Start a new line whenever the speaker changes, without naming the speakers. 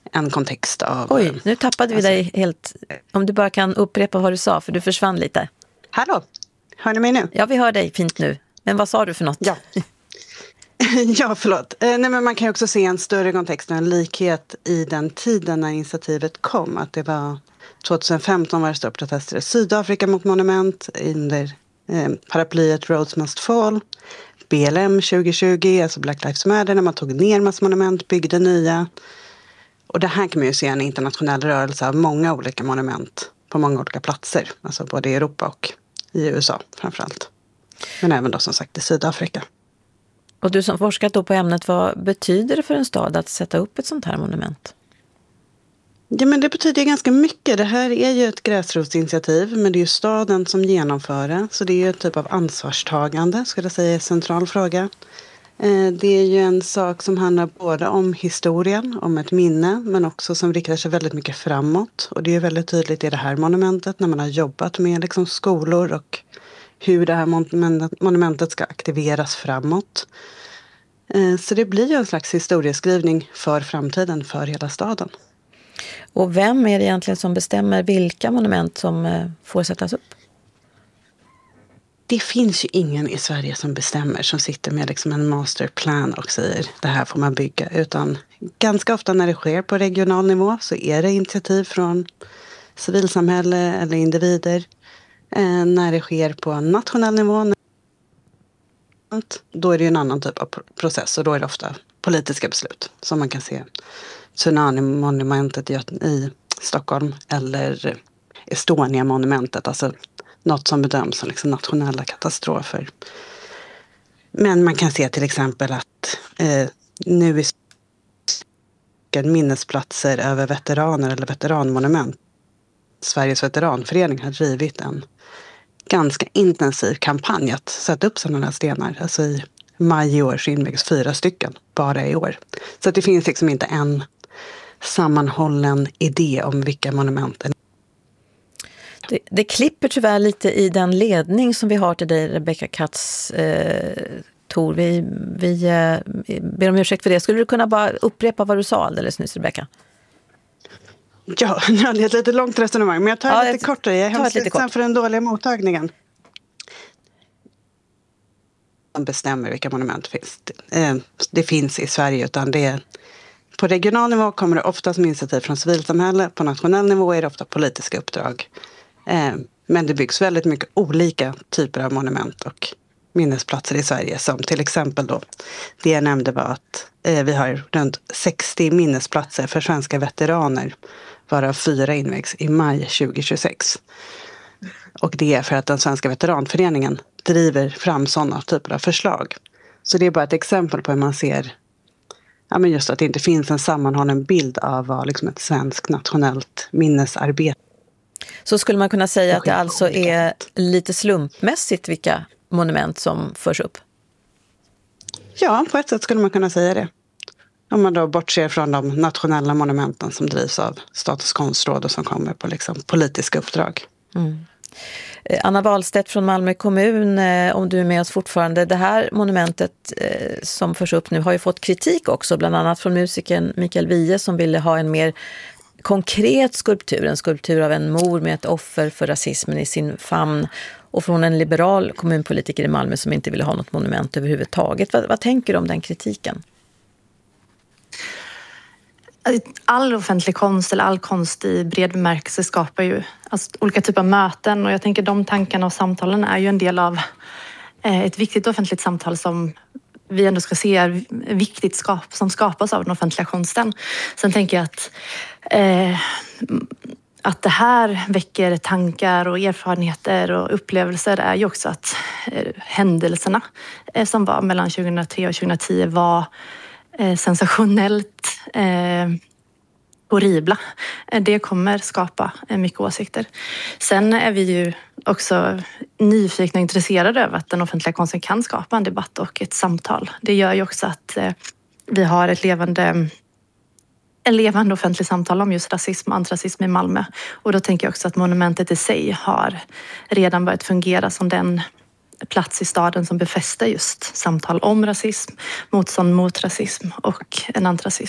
en kontext av...
Oj, nu tappade vi dig helt. Om du bara kan upprepa vad du sa, för du försvann lite.
Hallå, hör ni mig nu?
Ja, vi hör dig fint nu. Men vad sa du för något?
Ja, ja förlåt. Nej, men man kan ju också se en större kontext och en likhet i den tiden när initiativet kom. Att det var 2015 var det stora protester i Sydafrika mot monument under paraplyet Roads Must Fall. BLM 2020, alltså Black Lives Matter, när man tog ner massa monument, byggde nya. Och det här kan man ju se en internationell rörelse av många olika monument på många olika platser. Alltså både i Europa och i USA framförallt. Men även då som sagt i Sydafrika.
Och du som forskat då på ämnet, vad betyder det för en stad att sätta upp ett sånt här monument?
Ja, men det betyder ganska mycket. Det här är ju ett gräsrotsinitiativ, men det är ju staden som genomför det. Så det är ju ett typ av ansvarstagande, skulle jag säga, är en central fråga. Det är ju en sak som handlar både om historien, om ett minne, men också som riktar sig väldigt mycket framåt. Och det är ju väldigt tydligt i det här monumentet när man har jobbat med liksom skolor och hur det här monumentet ska aktiveras framåt. Så det blir ju en slags historieskrivning för framtiden, för hela staden.
Och vem är det egentligen som bestämmer vilka monument som får sättas upp?
Det finns ju ingen i Sverige som bestämmer, som sitter med liksom en masterplan och säger det här får man bygga. Utan ganska ofta när det sker på regional nivå så är det initiativ från civilsamhälle eller individer. När det sker på nationell nivå, då är det ju en annan typ av process och då är det ofta politiska beslut. Som man kan se Tsunami-monumentet i Stockholm eller Estonia-monumentet, alltså något som bedöms som liksom nationella katastrofer. Men man kan se till exempel att nu är minnesplatser över veteraner eller veteranmonument. Sveriges veteranförening har drivit en ganska intensiv kampanj att sätta upp sådana här stenar. Alltså i maj i år så invägs 4 stycken, bara i år. Så att det finns liksom inte en sammanhållen idé om vilka monumenten.
Det klipper tyvärr lite i den ledning som vi har till dig, Rebecka Katz, Tor. Vi ber om ursäkt för det. Skulle du kunna bara upprepa vad du sa alldeles nyss, Rebecka?
Ja, det är ett lite långt resonemang, men jag tar lite kortare. Jag är hemskt ledsen för den dåliga mottagningen. Man bestämmer vilka monument det finns i Sverige, utan det är på regional nivå kommer det ofta som initiativ från civilsamhälle. På nationell nivå är det ofta politiska uppdrag. Men det byggs väldigt mycket olika typer av monument och minnesplatser i Sverige. Som till exempel då, det jag nämnde var att vi har runt 60 minnesplatser för svenska veteraner. Varav 4 invägs i maj 2026. Och det är för att den svenska veteranföreningen driver fram sådana typer av förslag. Så det är bara ett exempel på hur man ser, ja, men just att det inte finns en sammanhållen bild av vad liksom ett svenskt nationellt minnesarbete.
Så skulle man kunna säga att det alltså är lite slumpmässigt vilka monument som förs upp? Ja, på ett sätt skulle man kunna säga det. Om man då bortser från de nationella monumenten som drivs av Statens konstråd och som kommer på liksom politiska uppdrag. Mm. Anna Wahlstedt från Malmö kommun, om du är med oss fortfarande. Det här monumentet som förs upp nu har ju fått kritik också, bland annat från musikern Mikael Wiehe som ville ha en mer konkret skulptur. En skulptur av en mor med ett offer för rasismen i sin famn. Och från en liberal kommunpolitiker i Malmö som inte ville ha något monument överhuvudtaget. Vad tänker du om den kritiken?
All offentlig konst eller all konst i bred bemärkelse skapar ju olika typer av möten, och jag tänker de tankarna och samtalen är ju en del av ett viktigt offentligt samtal som vi ändå ska se är viktigt som skapas av den offentliga konsten. Sen tänker jag att det här väcker tankar och erfarenheter och upplevelser är ju också att händelserna som var mellan 2003 och 2010 var sensationellt horribla. Det kommer skapa mycket åsikter. Sen är vi ju också nyfikna och intresserade över att den offentliga konsten kan skapa en debatt och ett samtal. Det gör ju också att vi har en levande offentlig samtal om just rasism och antirasism i Malmö. Och då tänker jag också att monumentet i sig har redan börjat fungera som den plats i staden som befäster just samtal om rasism, motstånd mot rasism och en antirasism.